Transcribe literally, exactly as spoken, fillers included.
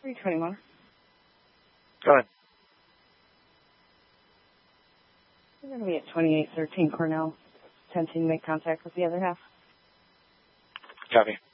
three twenty-one. Go ahead. We're going to be at twenty-eight thirteen Cornell, attempting to make contact with the other half. Copy.